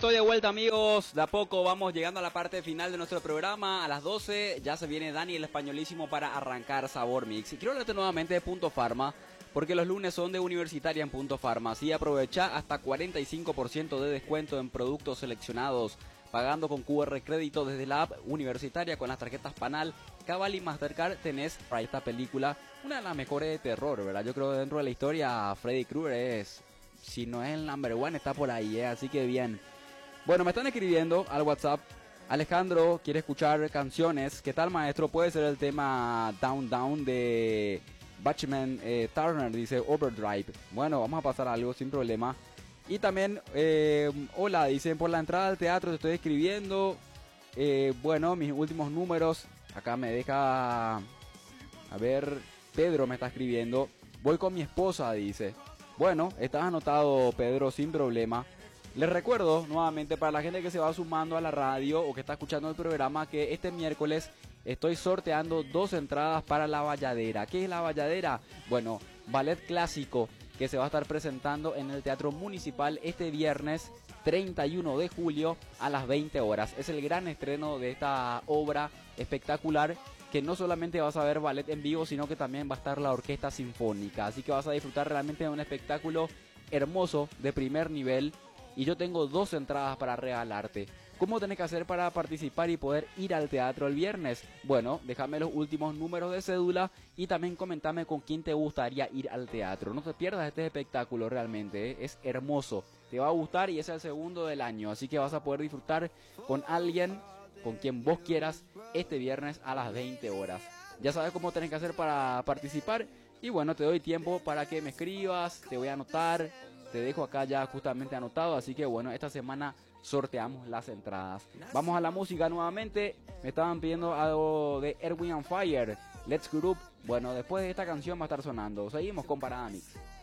estoy de vuelta, amigos. De a poco vamos llegando a la parte final de nuestro programa. A las 12 ya se viene Dani el Españolísimo para arrancar Sabor Mix. Y quiero hablarte nuevamente de Punto Pharma, porque los lunes son de Universitaria en Punto Pharma. Así aprovecha hasta 45% de descuento en productos seleccionados, pagando con QR crédito desde la app Universitaria con las tarjetas Panal, Cabal y Mastercard. Tenés para esta película una de las mejores de terror, ¿verdad? Yo creo que dentro de la historia Freddy Krueger es, si no es el number one, está por ahí, así que bien. Bueno, me están escribiendo al WhatsApp. Alejandro quiere escuchar canciones. ¿Qué tal, maestro? Puede ser el tema Down Down de Batchman Turner, dice Overdrive. Bueno, vamos a pasar algo sin problema. Y también, hola, dicen por la entrada al teatro te estoy escribiendo. Bueno, mis últimos números. Acá me deja, a ver, Pedro me está escribiendo. Voy con mi esposa, dice. Bueno, estás anotado, Pedro, sin problema. Les recuerdo nuevamente para la gente que se va sumando a la radio o que está escuchando el programa que este miércoles estoy sorteando 2 entradas para La Valladera. ¿Qué es La Valladera? Bueno, ballet clásico que se va a estar presentando en el Teatro Municipal este viernes 31 de julio a las 20 horas. Es el gran estreno de esta obra espectacular, que no solamente vas a ver ballet en vivo, sino que también va a estar la orquesta sinfónica. Así que vas a disfrutar realmente de un espectáculo hermoso, de primer nivel. Y yo tengo 2 entradas para regalarte. ¿Cómo tenés que hacer para participar y poder ir al teatro el viernes? Bueno, déjame los últimos números de cédula y también comentame con quién te gustaría ir al teatro. No te pierdas este espectáculo realmente, es hermoso. Te va a gustar y es el segundo del año. Así que vas a poder disfrutar con alguien, con quien vos quieras, este viernes a las 20 horas. Ya sabes cómo tenés que hacer para participar. Y bueno, te doy tiempo para que me escribas, te voy a anotar. Te dejo acá ya justamente anotado, así que bueno, esta semana sorteamos las entradas. Vamos a la música nuevamente. Me estaban pidiendo algo de Erwin and Fire, Let's Group. Bueno, después de esta canción va a estar sonando. Seguimos con Parada Mix.